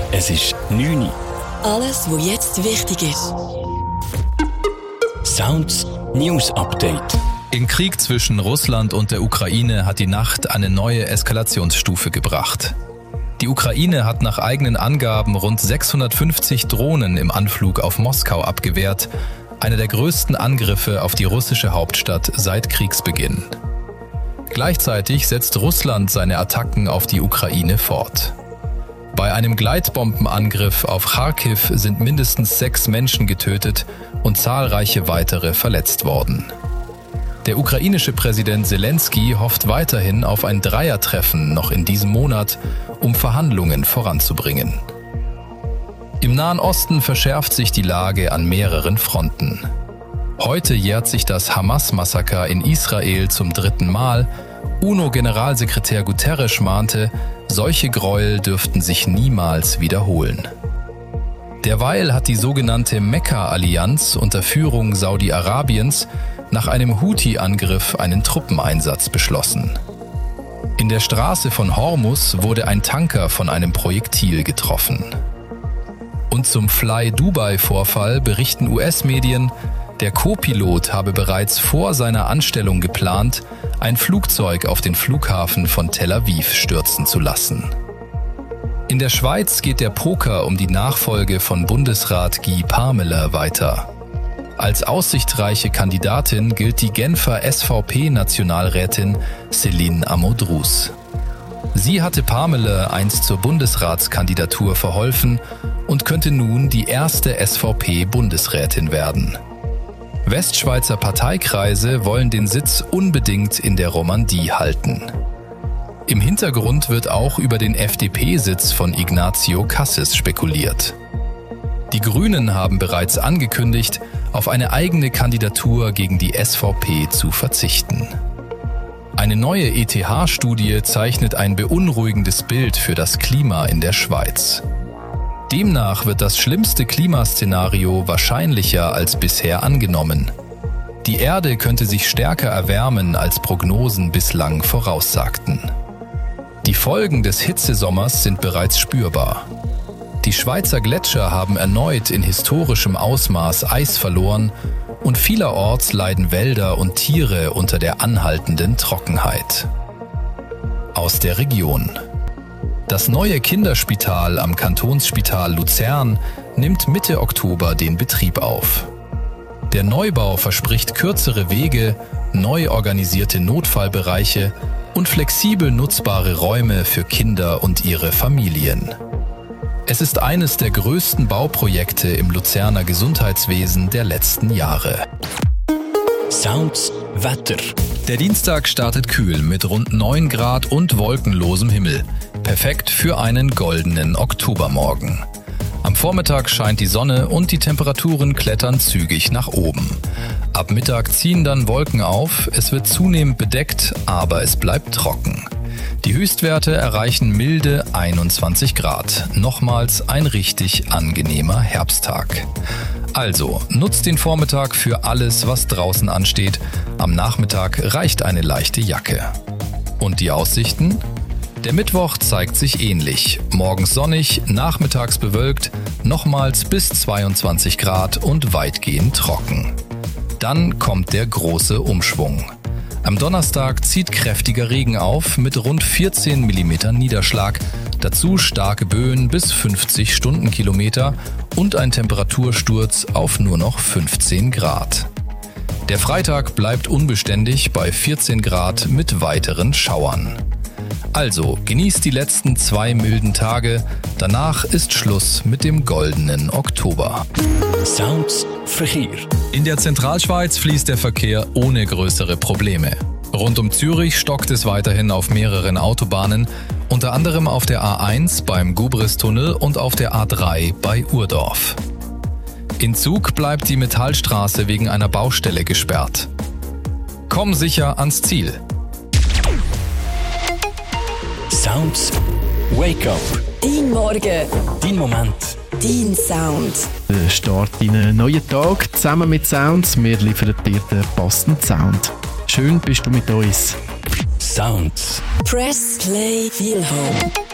Es ist 9 Uhr. Alles, was jetzt wichtig ist. Sounds News Update. Im Krieg zwischen Russland und der Ukraine hat die Nacht eine neue Eskalationsstufe gebracht. Die Ukraine hat nach eigenen Angaben rund 650 Drohnen im Anflug auf Moskau abgewehrt, einer der größten Angriffe auf die russische Hauptstadt seit Kriegsbeginn. Gleichzeitig setzt Russland seine Attacken auf die Ukraine fort. Bei einem Gleitbombenangriff auf Charkiw sind mindestens 6 Menschen getötet und zahlreiche weitere verletzt worden. Der ukrainische Präsident Zelensky hofft weiterhin auf ein Dreiertreffen noch in diesem Monat, um Verhandlungen voranzubringen. Im Nahen Osten verschärft sich die Lage an mehreren Fronten. Heute jährt sich das Hamas-Massaker in Israel zum 3. Mal. UNO-Generalsekretär Guterres mahnte, solche Gräuel dürften sich niemals wiederholen. Derweil hat die sogenannte Mekka-Allianz unter Führung Saudi-Arabiens nach einem Houthi-Angriff einen Truppeneinsatz beschlossen. In der Straße von Hormus wurde ein Tanker von einem Projektil getroffen. Und zum Fly-Dubai-Vorfall berichten US-Medien, der Co-Pilot habe bereits vor seiner Anstellung geplant, ein Flugzeug auf den Flughafen von Tel Aviv stürzen zu lassen. In der Schweiz geht der Poker um die Nachfolge von Bundesrat Guy Parmelin weiter. Als aussichtsreiche Kandidatin gilt die Genfer SVP-Nationalrätin Céline Amodrous. Sie hatte Parmelin einst zur Bundesratskandidatur verholfen und könnte nun die erste SVP-Bundesrätin werden. Westschweizer Parteikreise wollen den Sitz unbedingt in der Romandie halten. Im Hintergrund wird auch über den FDP-Sitz von Ignazio Cassis spekuliert. Die Grünen haben bereits angekündigt, auf eine eigene Kandidatur gegen die SVP zu verzichten. Eine neue ETH-Studie zeichnet ein beunruhigendes Bild für das Klima in der Schweiz. Demnach wird das schlimmste Klimaszenario wahrscheinlicher als bisher angenommen. Die Erde könnte sich stärker erwärmen, als Prognosen bislang voraussagten. Die Folgen des Hitzesommers sind bereits spürbar. Die Schweizer Gletscher haben erneut in historischem Ausmaß Eis verloren und vielerorts leiden Wälder und Tiere unter der anhaltenden Trockenheit. Aus der Region. Das neue Kinderspital am Kantonsspital Luzern nimmt Mitte Oktober den Betrieb auf. Der Neubau verspricht kürzere Wege, neu organisierte Notfallbereiche und flexibel nutzbare Räume für Kinder und ihre Familien. Es ist eines der größten Bauprojekte im Luzerner Gesundheitswesen der letzten Jahre. Sounds Wetter. Der Dienstag startet kühl mit rund 9 Grad und wolkenlosem Himmel. Perfekt für einen goldenen Oktobermorgen. Am Vormittag scheint die Sonne und die Temperaturen klettern zügig nach oben. Ab Mittag ziehen dann Wolken auf, es wird zunehmend bedeckt, aber es bleibt trocken. Die Höchstwerte erreichen milde 21 Grad. Nochmals ein richtig angenehmer Herbsttag. Also, nutzt den Vormittag für alles, was draußen ansteht. Am Nachmittag reicht eine leichte Jacke. Und die Aussichten? Der Mittwoch zeigt sich ähnlich. Morgens sonnig, nachmittags bewölkt, nochmals bis 22 Grad und weitgehend trocken. Dann kommt der große Umschwung. Am Donnerstag zieht kräftiger Regen auf mit rund 14 mm Niederschlag, dazu starke Böen bis 50 Stundenkilometer und ein Temperatursturz auf nur noch 15 Grad. Der Freitag bleibt unbeständig bei 14 Grad mit weiteren Schauern. Also genießt die letzten 2 milden Tage, danach ist Schluss mit dem goldenen Oktober. Sounds Verkehr. In der Zentralschweiz fließt der Verkehr ohne größere Probleme. Rund um Zürich stockt es weiterhin auf mehreren Autobahnen, unter anderem auf der A1 beim Gubris-Tunnel und auf der A3 bei Urdorf. In Zug bleibt die Metallstraße wegen einer Baustelle gesperrt. Komm sicher ans Ziel. Sounds Wake Up. Dein Morgen. Dein Moment. Dein Sound. Start in einen neuen Tag zusammen mit Sounds. Wir liefern dir den passenden Sound. Schön bist du mit uns. Sounds. Press Play Feel Home.